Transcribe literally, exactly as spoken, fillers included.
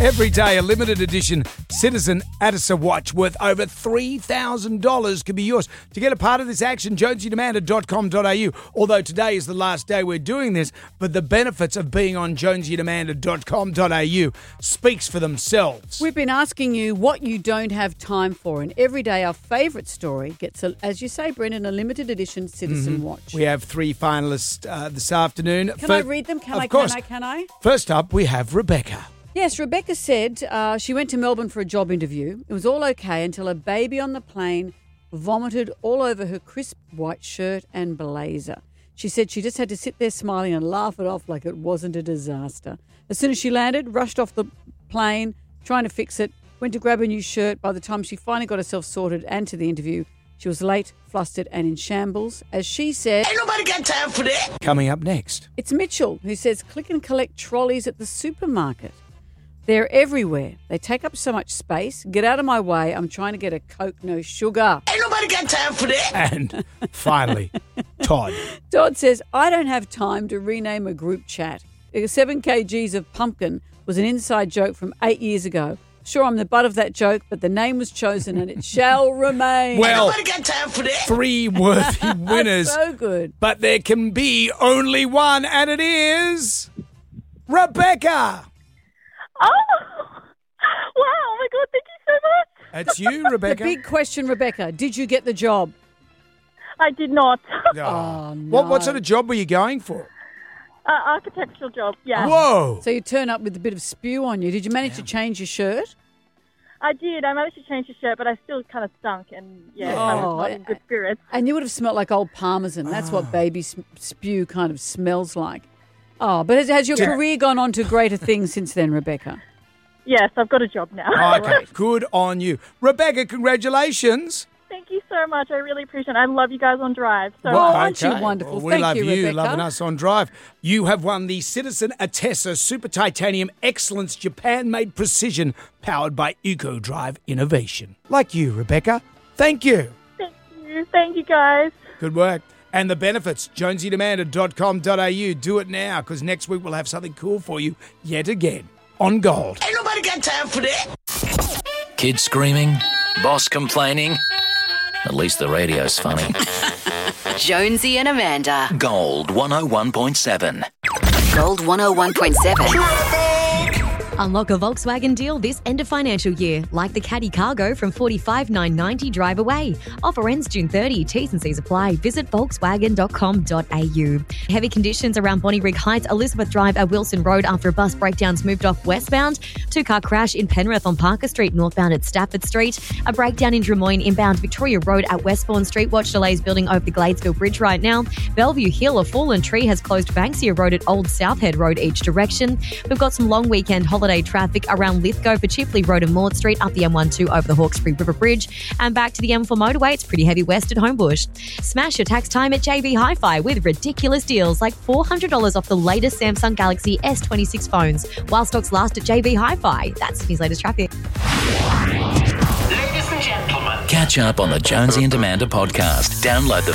Every day, a limited edition Citizen Attica watch worth over three thousand dollars could be yours. To get a part of this action, jonesy demander dot com dot a u. Although today is the last day we're doing this, but the benefits of being on jonesy demander dot com dot a u speaks for themselves. We've been asking you what you don't have time for, and every day our favourite story gets, a, as you say, Brendan, a limited edition Citizen Mm-hmm. watch. We have three finalists uh, this afternoon. Can For- I read them? Can of I? course. Can I? Can I? First up, we have Rebecca. Yes, Rebecca said uh, she went to Melbourne for a job interview. It was all okay until a baby on the plane vomited all over her crisp white shirt and blazer. She said she just had to sit there smiling and laugh it off like it wasn't a disaster. As soon as she landed, rushed off the plane, trying to fix it, went to grab a new shirt. By the time she finally got herself sorted and to the interview, she was late, flustered and in shambles. As she said, "Ain't nobody got time for that." Coming up next. It's Mitchell, who says click and collect trolleys at the supermarket. They're everywhere. They take up so much space. Get out of my way. I'm trying to get a Coke, no sugar. Ain't nobody got time for that. And finally, Todd. Todd says, I don't have time to rename a group chat. Seven kilograms of pumpkin was an inside joke from eight years ago. Sure, I'm the butt of that joke, but the name was chosen and it shall remain. Well, Ain't nobody got time for that. three worthy winners. So good. But there can be only one, and it is Rebecca. Oh, wow. Oh, my God. Thank you so much. That's you, Rebecca. The big question, Rebecca, did you get the job? I did not. Oh. Oh, no. What, what sort of job were you going for? Uh, architectural job, yeah. Whoa. So you turn up with a bit of spew on you. Did you manage to change your shirt? I did. I managed to change the shirt, but I still kind of stunk, and yeah, Oh. I was not in good spirits. And you would have smelled like old parmesan. That's what baby s- spew kind of smells like. Oh, but has, has your career gone on to greater things since then, Rebecca? Yes, I've got a job now. Okay, good on you. Rebecca, congratulations. Thank you so much. I really appreciate it. I love you guys on Drive. So Oh, aren't you wonderful? Well, we Thank love you, you, Rebecca. loving us on Drive. You have won the Citizen Attica Super Titanium Excellence Japan-made precision powered by EcoDrive Innovation. Like you, Rebecca. Thank you. Thank you. Thank you, guys. Good work. And the benefits, jonesy demander dot com dot a u. Do it now, because next week we'll have something cool for you yet again on Gold. Ain't nobody got time for that. Kids screaming, boss complaining. At least the radio's funny. Jonesy and Amanda. Gold one oh one point seven. Gold one oh one point seven. Unlock a Volkswagen deal this end of financial year, like the Caddy Cargo from forty-five thousand nine hundred ninety drive away. Offer ends June thirtieth. T's and C's apply. Visit volkswagen dot com dot a u. Heavy conditions around Bonnyrigg Heights, Elizabeth Drive at Wilson Road after a bus breakdown's moved off westbound. Two-car crash in Penrith on Parker Street, northbound at Stafford Street. A breakdown in Drummoyne inbound Victoria Road at Westbourne Street. Watch delays building over the Gladesville Bridge right now. Bellevue Hill, a fallen tree has closed Banksia Road at Old Southhead Road each direction. We've got some long weekend holiday traffic around Lithgow for Chipley Road and Maud Street, up the M twelve over the Hawkesbury River Bridge, and back to the M four motorway. It's pretty heavy west at Homebush. Smash your tax time at J B Hi-Fi with ridiculous deals like four hundred dollars off the latest Samsung Galaxy S twenty-six phones while stocks last at J B Hi-Fi. That's Sydney's latest traffic. Ladies and gentlemen. Catch up on the Jonesy and Amanda podcast. Download the